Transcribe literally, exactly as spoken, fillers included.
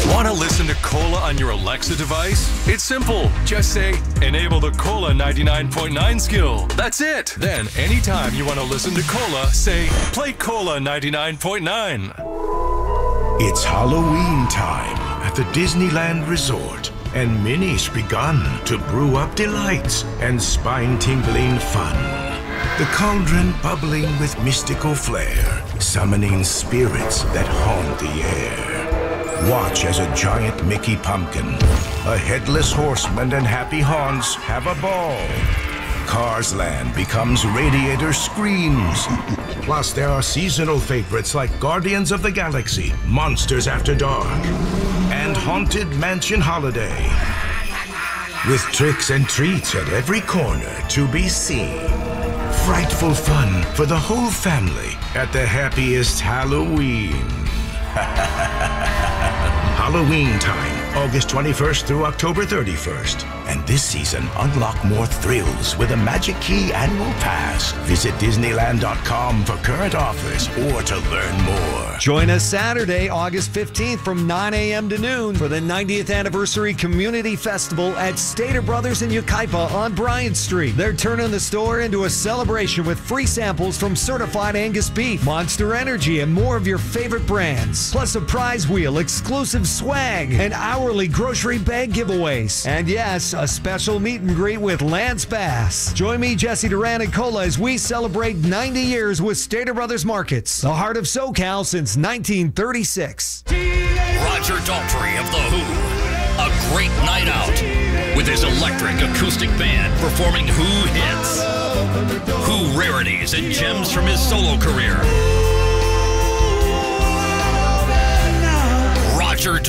Want to listen to Cola on your Alexa device? It's simple. Just say, enable the Cola ninety-nine point nine skill. That's it. Then, anytime you want to listen to Cola, say, play Cola ninety-nine point nine. It's Halloween time at the Disneyland Resort, and Minnie's begun to brew up delights and spine-tingling fun. The cauldron bubbling with mystical flair, summoning spirits that haunt the air. Watch as a giant Mickey pumpkin, a headless horseman, and happy haunts have a ball. Cars Land becomes Radiator Screams. Plus, there are seasonal favorites like Guardians of the Galaxy, Monsters After Dark, and Haunted Mansion Holiday. With tricks and treats at every corner to be seen. Frightful fun for the whole family at the happiest Halloween. Halloween time, August twenty-first through October thirty-first. And this season, unlock more thrills with a Magic Key Annual Pass. Visit Disneyland dot com for current offers or to learn more. Join us Saturday, August fifteenth from nine a.m. to noon for the ninetieth Anniversary Community Festival at Stater Brothers in Yucaipa on Bryant Street. They're turning the store into a celebration with free samples from certified Angus beef, Monster Energy, and more of your favorite brands. Plus a prize wheel, exclusive swag, and hourly grocery bag giveaways. And yes, a special meet and greet with Lance Bass. Join me, Jesse Duran, and Cola as we celebrate ninety years with Stater Brothers Markets, the heart of SoCal since nineteen thirty-six. Roger Daltrey of The Who. A great night out with his electric acoustic band performing Who hits, Who rarities and gems from his solo career.